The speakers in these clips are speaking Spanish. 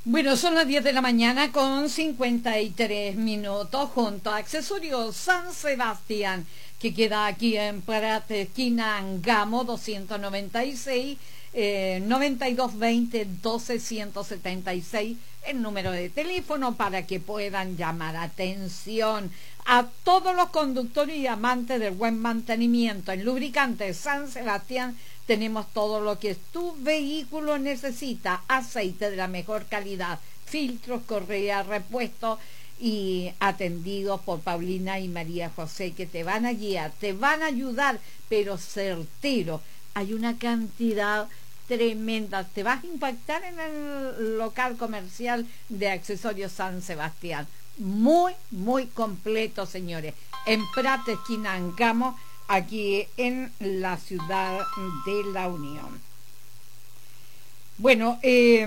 Bueno, son las 10 de la mañana con 53 minutos junto a Accesorios San Sebastián, que queda aquí en Prat, esquina Angamo 296, 9220 12176, el número de teléfono para que puedan llamar. Atención a todos los conductores y amantes del buen mantenimiento. En Lubricantes San Sebastián tenemos todo lo que tu vehículo necesita: aceite de la mejor calidad, filtros, correa, repuestos, y atendidos por Paulina y María José, que te van a guiar, te van a ayudar, pero certero. Hay una cantidad tremenda. Te vas a impactar en el local comercial de Accesorios San Sebastián. Muy, muy completo, señores. En Prat, esquina Angamo, aquí en la ciudad de La Unión. Bueno,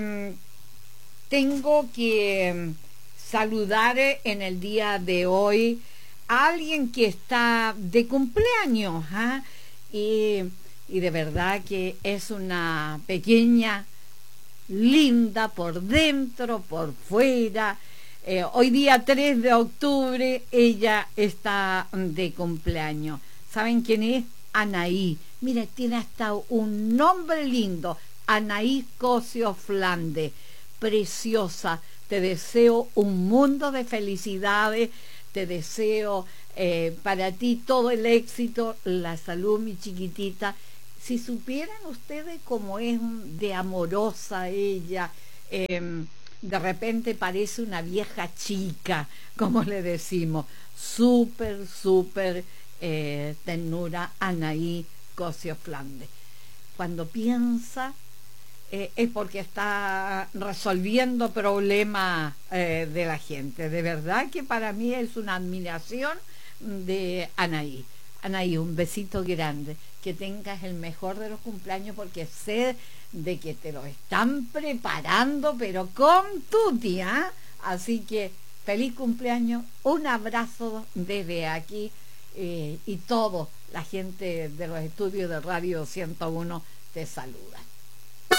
tengo que saludar en el día de hoy a alguien que está de cumpleaños, y de verdad que es una pequeña linda por dentro, por fuera. Hoy día 3 de octubre ella está de cumpleaños. ¿Saben quién es? Anaí. Mira, tiene hasta un nombre lindo: Anaí Cosio Flande. Preciosa. Te deseo un mundo de felicidades. Te deseo para ti todo el éxito, la salud, mi chiquitita. Si supieran ustedes cómo es de amorosa ella, de repente parece una vieja chica, como le decimos. Súper, súper ternura, Anaí Cosio Flande. Cuando piensa es porque está resolviendo problemas de la gente. De verdad que para mí es una admiración de Anaí. Anaí, un besito grande, que tengas el mejor de los cumpleaños, porque sé de que te lo están preparando, pero con tutti, así que feliz cumpleaños, un abrazo desde aquí, y todo la gente de los estudios de Radio 101 te saluda.